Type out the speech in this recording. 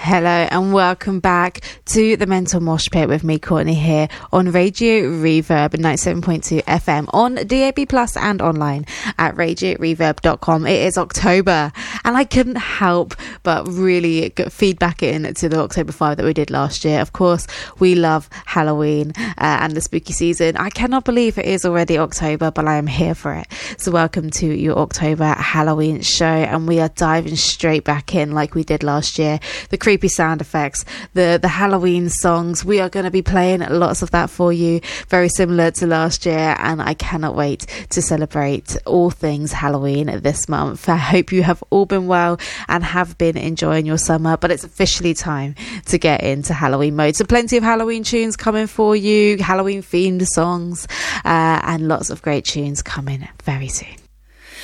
Hello and welcome back to the Mental Mosh Pit with me, Courtney, here on Radio Reverb 97.2 FM on DAB Plus and online at radioreverb.com. It is October and I couldn't help but really get feedback into the October 5 that we did last year. Of course, we love Halloween and the spooky season. I cannot believe it is already October, but I am here for it. So welcome to your October Halloween show, and we are diving straight back in like we did last year. The creepy sound effects, the Halloween songs, we are going to be playing lots of that for you, very similar to last year, and I cannot wait to celebrate all things Halloween this month. I hope you have all been well and have been enjoying your summer, but it's officially time to get into Halloween mode. So plenty of Halloween tunes coming for you, Halloween themed songs, and lots of great tunes coming very soon.